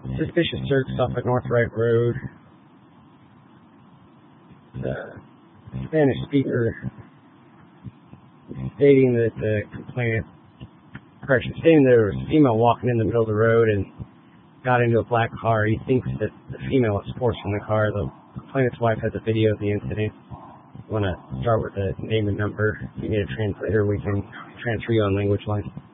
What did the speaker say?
Suspicious search off of North Wright Road. The Spanish speaker stating that the complainant, stating there was a female walking in the middle of the road and got into a black car. He thinks that the female was forced from the car. The complainant's wife has a video of the incident. Want to start with the name and number. If you need a translator, we can transfer you on language line.